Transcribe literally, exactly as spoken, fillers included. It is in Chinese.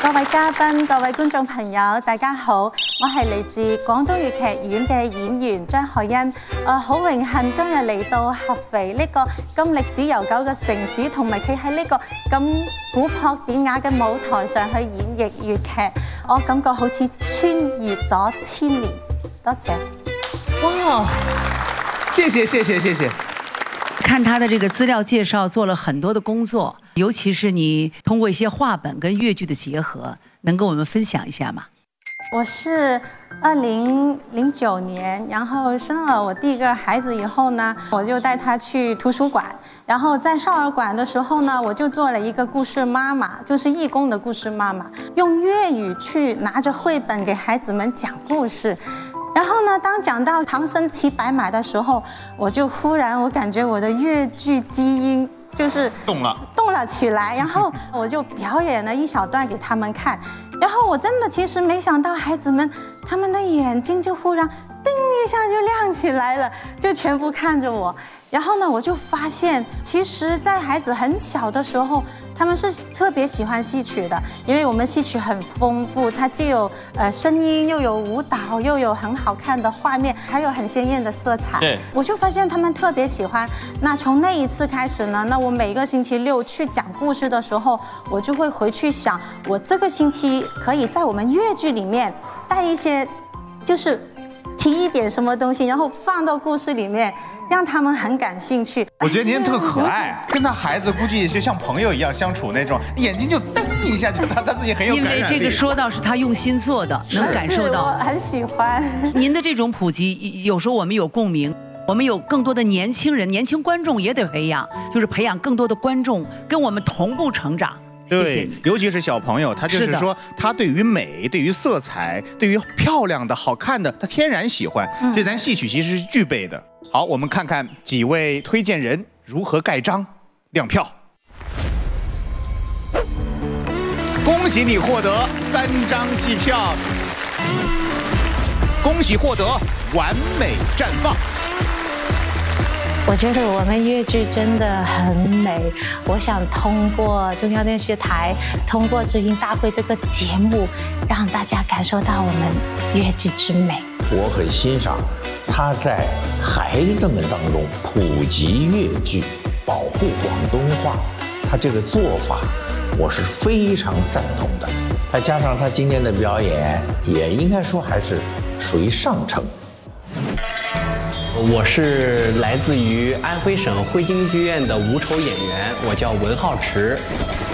各位嘉賓、各位觀眾朋友，大家好，我係嚟自廣東粵劇院嘅演員張學欣。誒，好榮幸今日嚟到合肥呢個咁歷史悠久嘅城市，同埋企喺呢個咁古樸典雅嘅舞台上去演繹粵劇，我感覺好似穿越咗千年。多謝。 哇，謝謝謝謝謝謝。 看他的這個資料介紹，做了很多的工作，尤其是你通過一些話本跟粵劇的結合，能跟我們分享一下嗎？ 我是二零零九年，然後生了我第一個孩子以後呢，我就帶他去圖書館，然後在少兒館的時候呢，我就做了一個故事媽媽，就是義工的故事媽媽，用粵語去拿着繪本給孩子們講故事。然後呢，當講到唐僧騎白馬的時候，我就忽然我感覺我的粵劇基因就是動了， 動了起來。然後我就表演了一小段給他們看。然後我真的其實沒想到孩子們他們的眼睛就忽然叮一下就亮起來了，就全部看着我。然後呢，我就發現其實在孩子很小的時候，他們是特別喜歡戲曲的，因為我們戲曲很豐富，它既有呃聲音，又有舞蹈，又有很好看的畫面，還有很鮮豔的色彩。對，我就發現他們特別喜歡。那從那一次開始呢，那我每個星期六去講故事的時候，我就會回去想，我這個星期可以在我們粵劇裡面帶一些，就是提一點什麼東西，然後放到故事裡面，讓他們很感興趣。 我覺得您特可愛，跟他孩子估計就像朋友一樣相處那種，眼睛就瞪一下，就他他自己很有感染力。 因為這個說到是他用心做的，能感受到。 我很喜歡您的這種普及，有時候我們有共鳴，我們有更多的年輕人、年輕觀眾也得培養，就是培養更多的觀眾跟我們同步成長。 對，尤其是小朋友，他就是說，他對於美、對於色彩、對於漂亮的、好看的，他天然喜歡。所以咱戲曲其實是具備的。好，我們看看幾位推薦人如何蓋章亮票。恭喜你獲得三張戲票，恭喜獲得完美綻放。 我覺得我們粵劇真的很美，我想通過中央電視台，通過知音大會這個節目，讓大家感受到我們粵劇之美。 我很欣賞他在孩子們當中普及粵劇，保護廣東話，他這個做法我是非常贊同的。再加上他今天的表演，也應該說還是屬於上乘。 我是來自於安徽省匯京劇院的無酬演員，我叫文浩池。